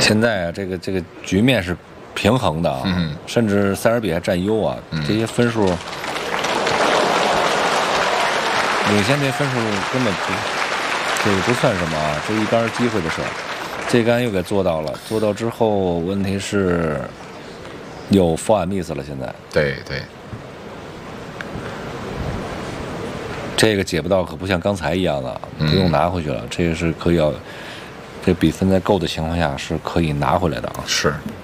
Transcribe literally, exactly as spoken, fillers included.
现在啊，这个这个局面是平衡的啊， 嗯、 甚至塞尔比亚占优啊， 嗯、 这些分数领先这些分数根本不，这个不算什么啊，这一杆机会的事儿。这杆又给做到了，做到之后，问题是有 four miss 了，现在。 对对。 这个解不到，可不像刚才一样的，不用拿回去了。嗯、这个是可以要，这比分在够的情况下是可以拿回来的啊。 是。